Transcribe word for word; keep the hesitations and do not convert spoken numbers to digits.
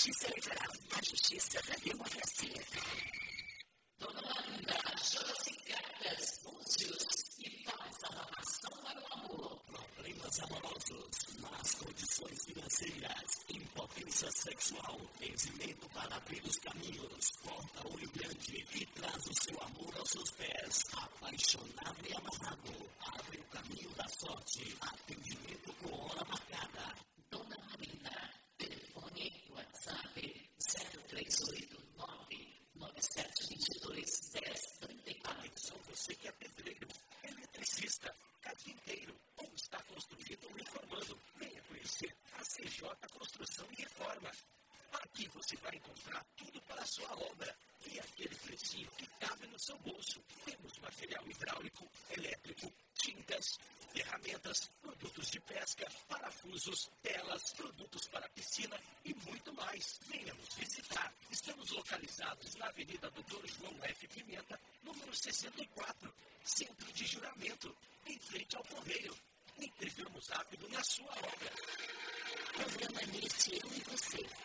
Justiça Eleitoral, a justiça da democracia. Dona Linda, chama-se cartas, búzios e faz a lavação para o amor. Problemas amorosos, más condições financeiras, impotência sexual, benzimento para abrir os caminhos, porta olho grande e traz o seu amor aos seus pés. Apaixonado e amarrado, abre o caminho da sorte, atendimento com hora marcada. Dona Marina, telefone WhatsApp zero três oito nove nove sete dois dois um zero três quatro. Atenção você que é pedreiro, eletricista, carpinteiro ou está construindo ou reformando. Venha conhecer a C J Construção e Reforma. Aqui você vai encontrar tudo para a sua obra e aquele precinho que cabe no seu bolso. Temos material hidráulico, elétrico, tintas, ferramentas, produtos de pesca, parafusos, telas, produtos para piscina e muito mais. Venha nos visitar. Estamos localizados na Avenida doutor João F. Pimenta, número sessenta e quatro, Centro de Juramento, em frente ao Correio. Entregamos rápido na sua obra. Programa N I T, eu e você.